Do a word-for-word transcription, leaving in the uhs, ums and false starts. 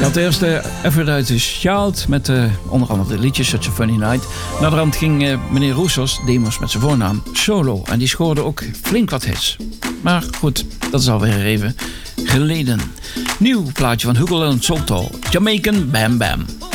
had eerst uh, Aphrodite Child met uh, onder andere de liedjes Such a Funny Night. Naderhand ging uh, meneer Roussos, Demos met zijn voornaam, solo. En die scoorde ook flink wat hits. Maar goed, dat is alweer even geleden. Nieuw plaatje van Hugo and Solto, Jamaican Bam Bam.